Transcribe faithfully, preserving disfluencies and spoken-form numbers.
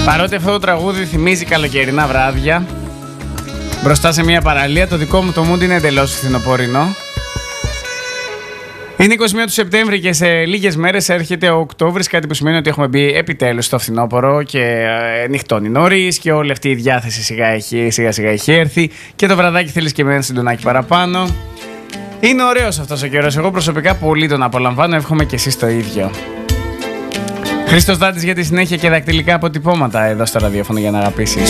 Παρότι αυτό το τραγούδι θυμίζει καλοκαιρινά βράδια, μπροστά σε μια παραλία, το δικό μου το mood είναι εντελώς φθινοπορεινό. Είναι είκοσι μία του Σεπτέμβρη και σε λίγες μέρες έρχεται ο Οκτώβρης, κάτι που σημαίνει ότι έχουμε μπει επιτέλους στο φθινόπωρο και ε, νυχτώνει νωρίς και όλη αυτή η διάθεση σιγά, έχει, σιγά σιγά έχει έρθει και το βραδάκι θέλεις και με ένα συντονάκι παραπάνω. Είναι ωραίος αυτός ο καιρός, εγώ προσωπικά πολύ τον απολαμβάνω, εύχομαι και εσείς το ίδιο. Χρήστος Δάντης για τη συνέχεια και δακτυλικά αποτυπώματα εδώ στο ραδιόφωνο για να αγαπήσεις.